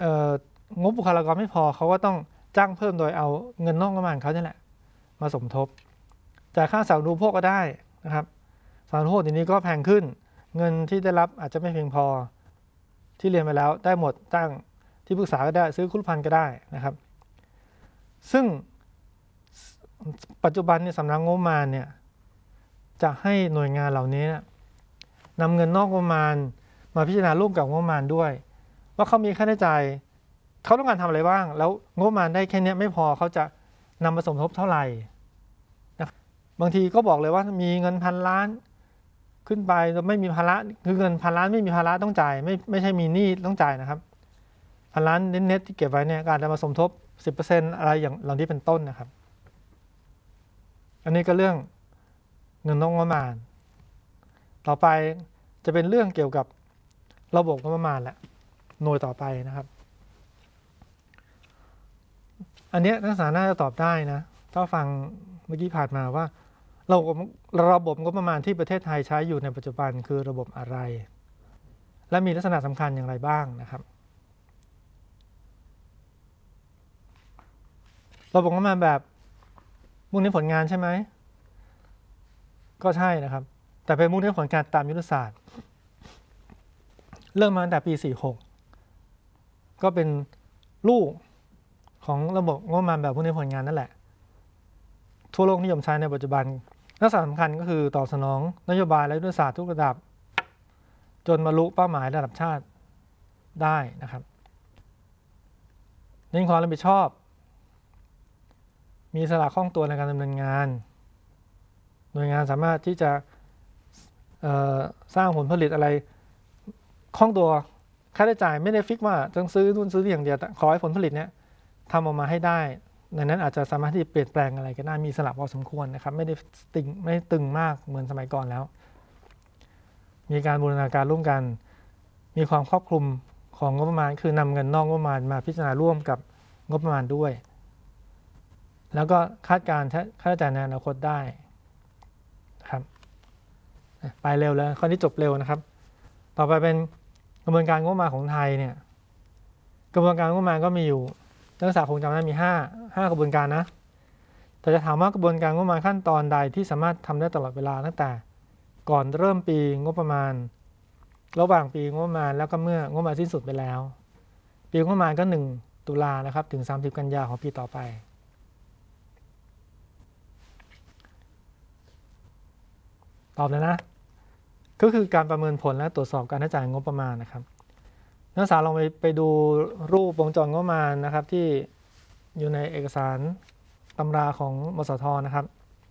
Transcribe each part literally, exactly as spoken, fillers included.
งบบุคลากรไม่พอเขาก็ต้องจ้างเพิ่มโดยเอาเงินนอกงบประมาณเขาเนี่ยแหละมาสมทบจ่ายค่าสาธารณูปโภคก็ได้นะครับสาธารณูปโภคทีนี้ก็แพงขึ้นเงินที่ได้รับอาจจะไม่เพียงพอที่เรียนไปแล้วได้หมดจ้างที่ปรึกษาก็ได้ซื้อคุรุพันธ์ก็ได้นะครับซึ่งปัจจุบันเนี่ยสำนักงบประมาณเนี่ยจะให้หน่วยงานเหล่านี้นำเงินนอกงบประมาณมาพิจารณาร่วมกับงบประมาณด้วยว่าเขามีค่าใช้จ่ายเขาต้องการทำอะไรบ้างแล้วงบประมาณได้แค่นี้ไม่พอเขาจะนำมาสมทบเท่าไหร่นะบางทีก็บอกเลยว่ามีเงินพันล้านขึ้นไปไม่มีภาระคือเงินพันล้านไม่มีภาระต้องจ่ายไม่ไม่ใช่มีหนี้ต้องจ่ายนะครับพันล้านเน็ตๆที่เก็บไว้เนี่ยการจะมาสมทบ สิบเปอร์เซ็นต์ อะไรอย่างเหล่านี้เป็นต้นนะครับอันนี้ก็เรื่องเงินนอกงบประมาณต่อไปจะเป็นเรื่องเกี่ยวกับระบบงบประมาณแหละหน่วยต่อไปนะครับอันนี้นักศึกษาน่าจะตอบได้นะถ้าฟังเมื่อกี้ผ่านมาว่าระบบระบบงบประมาณที่ประเทศไทยใช้อยู่ในปัจจุบันคือระบบอะไรและมีลักษณะสำคัญอย่างไรบ้างนะครับระบบงบประมาณแบบมุ่งเน้นผลงานใช่ไหมก็ใช่นะครับแต่เป็นมุ่งเน้นผลงานตามยุทธศาสตร์เริ่มมาตั้งแต่ปีสี่สิบหกก็เป็นลูกของระบบงบประมาณแบบมุ่งเน้นผลงานนั่นแหละทั่วโลกนิยมใช้ในปัจจุบันลักษณะสำคัญก็คือตอบสนองนโยบายและยุทธศาสตร์ทุกระดับจนบรรลุเป้าหมายระดับชาติได้นะครับเน้นความรับผิดชอบมีอิสระคล่องตัวในการดำเนินงานหน่วยงานสามารถที่จะสร้างผลผลิตอะไรคล่องตัวค่าใช้จ่ายไม่ได้ฟิกว่าต้องซื้อนู่นซื้ออย่างเดียวแต่ขอให้ผลผลิตเนี้ยทำออกมาให้ได้ในนั้นอาจจะสามารถที่จะเปลี่ยนแปลงอะไรก็ได้มีอิสระพอสมควรนะครับไม่ได้ตึงไม่ตึงมากเหมือนสมัยก่อนแล้วมีการบูรณาการร่วมกันมีความครอบคลุมของงบประมาณคือนำเงินนอกงบประมาณมาพิจารณาร่วมกับงบประมาณด้วยแล้วก็คาดการณ์ค่าใช้จ่ายในอนาคตได้ครับไปเร็วแล้วข้อนี้จบเร็วนะครับต่อไปเป็นกระบวนการงบประมาณของไทยเนี่ยกระบวนการงบประมาณก็มีอยู่นักศึกษาคงจำได้มีห้า ห้ากระบวนการนะแต่จะถามว่ากระบวนการงบประมาณขั้นตอนใดที่สามารถทำได้ตลอดเวลาตั้งแต่ก่อนเริ่มปีงบประมาณระหว่างปีงบประมาณแล้วก็เมื่องบประมาณสิ้นสุดไปแล้วปีงบประมาณก็หนึ่งตุลานะครับถึงสามสิบกันยายนของปีต่อไปตอบเลยนะก็คือการประเมินผลและตรวจสอบการใช้จ่ายงบประมาณนะครับนักศึกษาลองไปไปดูรูปวงจรงบประมาณนะครับที่อยู่ในเอกสารตำราของมสทนะครับ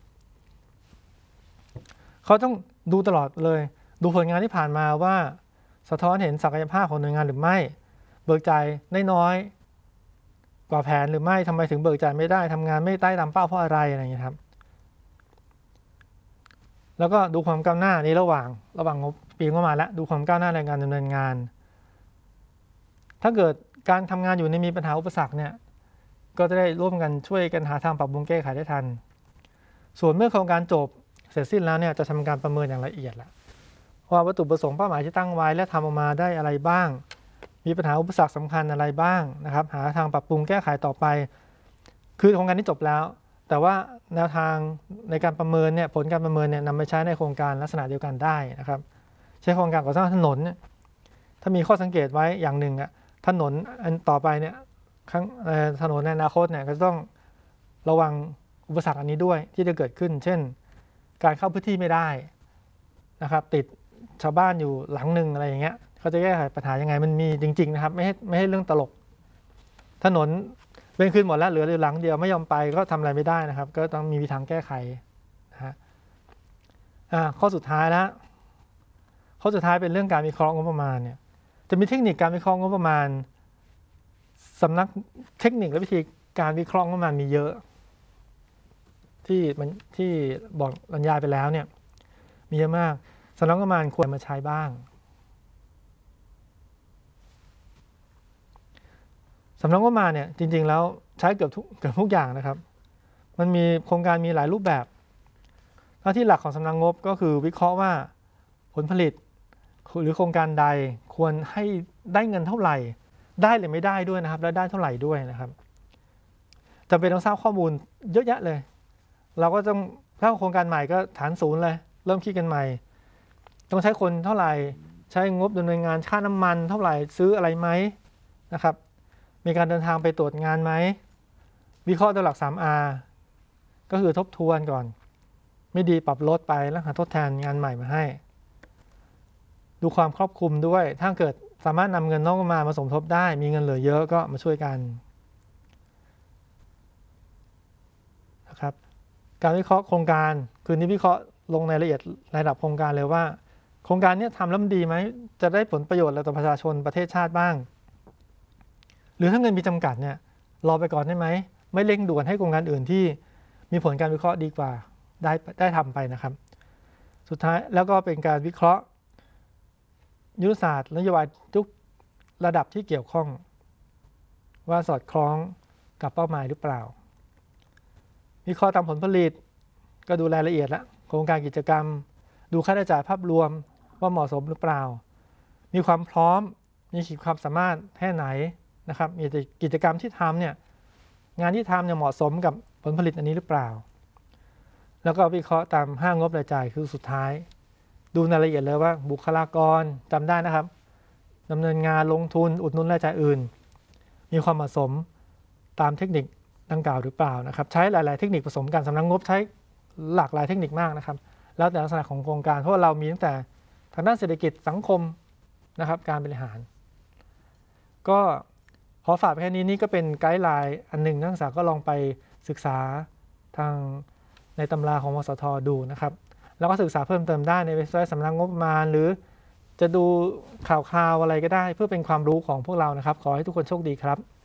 เขาต้องดูตลอดเลยดูผลงานที่ผ่านมาว่าสะท้อนเห็นศักยภาพของหน่วยงานหรือไม่เบิกจ่ายได้น้อยกว่าแผนหรือไม่ทำไมถึงเบิกจ่ายไม่ได้ทำงานไม่ได้ตามเป้าเพราะอะไรอะไรอย่างนี้ครับแล้วก็ดูความก้าวหน้านี้ระหว่างระหว่างงบปีงบประมาณและดูความก้าวหน้าในการดำเนินงานถ้าเกิดการทำงานอยู่ในมีปัญหาอุปสรรคเนี่ยก็จะได้ร่วมกันช่วยกันหาทางปรับปรุงแก้ไขได้ทันส่วนเมื่อโครงการจบเสร็จสิ้นแล้วเนี่ยจะทำการประเมินอย่างละเอียดละว่าวัตถุประสงค์เป้าหมายที่ตั้งไว้และทำออกมาได้อะไรบ้างมีปัญหาอุปสรรคสำคัญอะไรบ้างนะครับหาทางปรับปรุงแก้ไขต่อไปคือโครงการนี้จบแล้วแต่ว่าแนวทางในการประเมินเนี่ยผลการประเมินเนี่ยนำไปใช้ในโครงการลักษณะเดียวกันได้นะครับใช้โครงการก่อสร้างถนนเนี่ยถ้ามีข้อสังเกตไว้อย่างหนึ่งอะถนนอันต่อไปเนี่ยข้างถนนในอนาคตเนี่ยก็ต้องระวังอุปสรรคอันนี้ด้วยที่จะเกิดขึ้นเช่นการเข้าพื้นที่ไม่ได้นะครับติดชาวบ้านอยู่หลังหนึ่งอะไรอย่างเงี้ยเขาจะแก้ไขปัญหายังไงมันมีจริงๆนะครับไม่ให้ไม่ให้เรื่องตลกถนนเป็นขึ้นหมดแล้วเหลือหลังเดียวไม่ยอมไปก็ทำอะไรไม่ได้นะครับก็ต้องมีวิธีทางแก้ไขนะฮะอ่าข้อสุดท้ายแล้วข้อสุดท้ายเป็นเรื่องการวิเคราะห์งบประมาณเนี่ยจะมีเทคนิคการวิเคราะห์งบประมาณสำนักเทคนิคและวิธีการวิเคราะห์งบประมาณมีเยอะที่มันที่บอกบรรยายไปแล้วเนี่ยมีเยอะมากสำนักงบประมาณควรมาใช้บ้างสำนักงบประมาณเนี่ยจริงๆแล้วใช้เกือบทุกเกือบทุกอย่างนะครับมันมีโครงการมีหลายรูปแบบหน้าที่หลักของสำนักงบก็คือวิเคราะห์ว่าผลผลิตหรือโครงการใดควรให้ได้เงินเท่าไหร่ได้หรือไม่ได้ด้วยนะครับและได้เท่าไหร่ด้วยนะครับจำเป็นต้องทราบข้อมูลเยอะแยะเลยเราก็ต้องถ้าโครงการใหม่ก็ฐานศูนย์เลยเริ่มคิดกันใหม่ต้องใช้คนเท่าไหร่ใช้งบดำเนินงานค่าน้ำมันเท่าไหร่ซื้ออะไรไหมนะครับมีการเดินทางไปตรวจงานไหมวิเคราะห์ตัวหลัก สาม อาร์ ก็คือทบทวนก่อนไม่ดีปรับลดไปแล้วหาทดแทนงานใหม่มาให้ดูความครอบคลุมด้วยถ้าเกิดสามารถนำเงินนอกมามาสมทบได้มีเงินเหลือเยอะก็มาช่วยกันนะครับการวิเคราะห์โครงการคืนนี้วิเคราะห์ลงในรายละเอียดระดับโครงการเลยว่าโครงการนี้ทำแล้วมันดีไหมจะได้ผลประโยชน์อะไรต่อประชาชนประเทศชาติบ้างหรือถ้าเงินมีจำกัดเนี่ยรอไปก่อนได้ไหมไม่เร่งด่วนให้โครงการอื่นที่มีผลการวิเคราะห์ดีกว่าได้ได้ทำไปนะครับสุดท้ายแล้วก็เป็นการวิเคราะห์ยุทธศาสตร์นโยบายทุกระดับที่เกี่ยวข้องว่าสอดคล้องกับเป้าหมายหรือเปล่าวิเคราะห์ตามผลผลิตก็ดูรายละเอียดละโครงการกิจกรรมดูค่าใช้จ่ายภาพรวมว่าเหมาะสมหรือเปล่ามีความพร้อมมีขีดความสามารถแค่ไหนนะครับมีกิจกรรมที่ทำเนี่ยงานที่ทำเนี่ยเหมาะสมกับผลผลิตอันนี้หรือเปล่าแล้วก็วิเคราะห์ตามห้างบรายจ่ายคือสุดท้ายดูรายละเอียดเลยว่าบุคลากรจำได้นะครับดำเนินงานลงทุนอุดหนุนรายจ่ายอื่นมีความเหมาะสมตามเทคนิคดังกล่าวหรือเปล่านะครับใช้หลายๆเทคนิคผสมกันสำนักงบใช้หลากหลายเทคนิคมากนะครับแล้วแต่ลักษณะของโครงการเพราะว่าเรามีตั้งแต่ทางด้านเศรษฐกิจสังคมนะครับการบริหารก็ขอฝากไปแค่นี้นี่ก็เป็นไกด์ไลน์อันหนึ่งนักศึกษาก็ลองไปศึกษาทางในตำราของมสท.ดูนะครับแล้วก็ศึกษาเพิ่มเติมได้ในเว็บไซต์สำนักงบประมาณหรือจะดูข่าวๆอะไรก็ได้เพื่อเป็นความรู้ของพวกเรานะครับขอให้ทุกคนโชคดีครับ